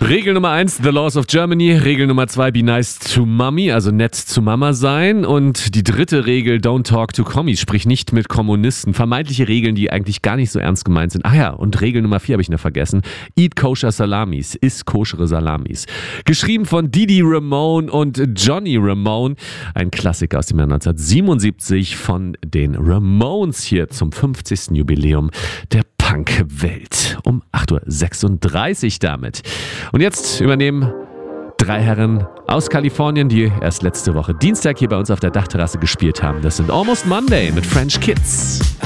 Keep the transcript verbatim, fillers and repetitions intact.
Regel Nummer eins, The Laws of Germany. Regel Nummer zwei, Be nice to Mommy, also nett zu Mama sein. Und die dritte Regel, Don't talk to Commies, sprich nicht mit Kommunisten. Vermeintliche Regeln, die eigentlich gar nicht so ernst gemeint sind. Ah ja, und Regel Nummer vier habe ich noch vergessen. Eat kosher Salamis, iss koschere Salamis. Geschrieben von Didi Ramone und Johnny Ramone. Ein Klassiker aus dem Jahr neunzehnhundertsiebenundsiebzig von den Ramones hier zum fünfzigsten Jubiläum der Punk-Welt. Um acht Uhr sechsunddreißig damit. Und jetzt übernehmen drei Herren aus Kalifornien, die erst letzte Woche Dienstag hier bei uns auf der Dachterrasse gespielt haben. Das sind Almost Monday mit French Kids.